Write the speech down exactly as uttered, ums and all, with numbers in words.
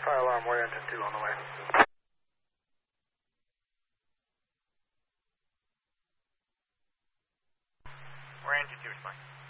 Fire alarm, we're engine two on the way. We're engine two, respond.